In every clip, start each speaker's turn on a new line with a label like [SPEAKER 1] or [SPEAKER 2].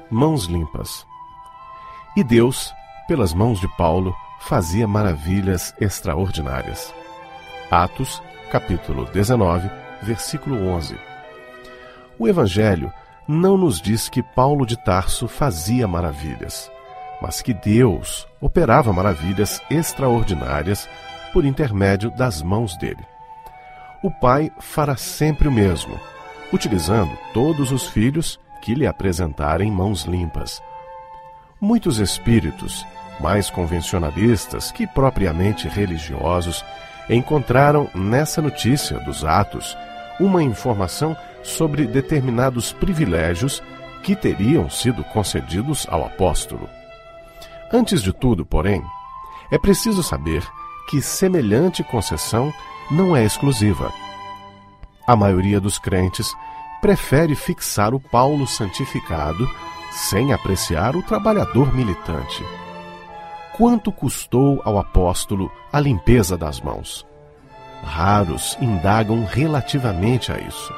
[SPEAKER 1] mãos limpas. E Deus, pelas mãos de Paulo, fazia maravilhas extraordinárias. Atos, capítulo 19, versículo 11. O Evangelho não nos diz que Paulo de Tarso fazia maravilhas, mas que Deus operava maravilhas extraordinárias por intermédio das mãos dele. O Pai fará sempre o mesmo, utilizando todos os filhos que lhe apresentarem mãos limpas. Muitos espíritos, mais convencionalistas que propriamente religiosos, encontraram nessa notícia dos Atos uma informação sobre determinados privilégios que teriam sido concedidos ao apóstolo. Antes de tudo, porém, é preciso saber que semelhante concessão não é exclusiva. A maioria dos crentes prefere fixar o Paulo santificado sem apreciar o trabalhador militante. Quanto custou ao apóstolo a limpeza das mãos? Raros indagam relativamente a isso.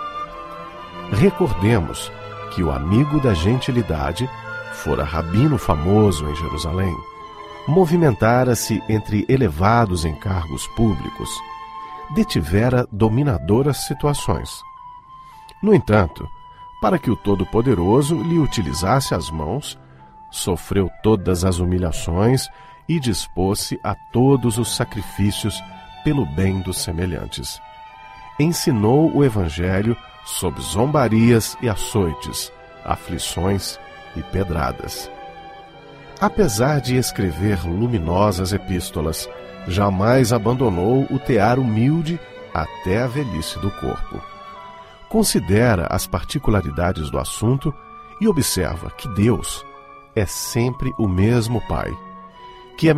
[SPEAKER 1] Recordemos que o amigo da gentilidade fora rabino famoso em Jerusalém, movimentara-se entre elevados encargos públicos, detivera dominadoras situações. No entanto, para que o Todo-Poderoso lhe utilizasse as mãos, sofreu todas as humilhações e dispôs-se a todos os sacrifícios pelo bem dos semelhantes. Ensinou o Evangelho sob zombarias e açoites, aflições e pedradas. Apesar de escrever luminosas epístolas, jamais abandonou o tear humilde até a velhice do corpo. Considera as particularidades do assunto e observa que Deus é sempre o mesmo Pai,